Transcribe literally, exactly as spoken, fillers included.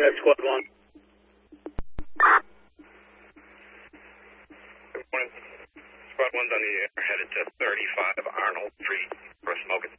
That's Squad one. Good morning. Squad one's on the air, headed to thirty-five Arnold Street for a smoke